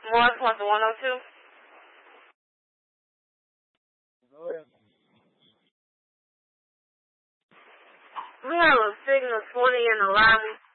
More plus 102? Go ahead. We have a signal 20 in the lobby.